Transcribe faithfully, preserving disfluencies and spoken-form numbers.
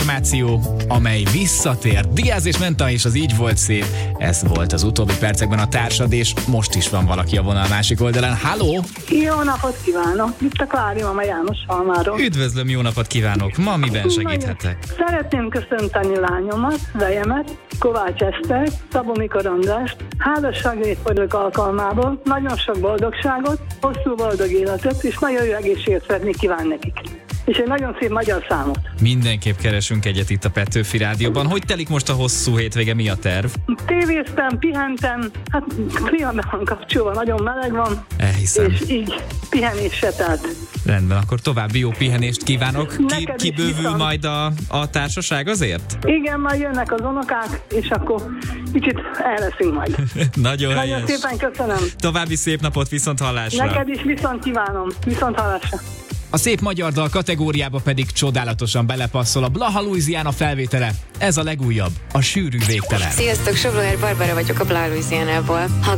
formáció, amely visszatér. Diaz és Menta és az Így volt szép. Ez volt az utóbbi percekben a társad, és most is van valaki a vonal másik oldalán. Halló! Jó napot kívánok! Itt a Klári mama János Halmáról. Üdvözlöm, jó napot kívánok! Ma miben segíthetek? Szeretném köszönteni lányomat, vejemet, Kovács Eszter, Szabó Mikor Andrást, házasságrészfordulók alkalmából nagyon sok boldogságot, hosszú boldog életet, és nagyon jó egészséget szeretnék kívánni nekik. És egy nagyon szép magyar számot. Mindenképp keresünk egyet itt a Petőfi Rádióban. Hogy telik most a hosszú hétvége, mi a terv? Tévéztem, pihentem, hát klíma van kapcsolva, nagyon meleg van. Elhiszem. És így pihenésre telt. Rendben, akkor további jó pihenést kívánok. Ki, kibővül viszont majd a, a társaság azért? Igen, majd jönnek az unokák, és akkor kicsit elveszünk majd. Nagyon Nagyon helyes. szépen köszönöm. További szép napot, viszont hallásra. Neked is viszont kívánom. Viszont hallásra. A szép magyar dal kategóriába pedig csodálatosan belepasszol a Blaha Louisiana felvétele. Ez a legújabb, a sűrű végtelen. Sziasztok, Soblóer Barbara vagyok a Blaha Louisianából.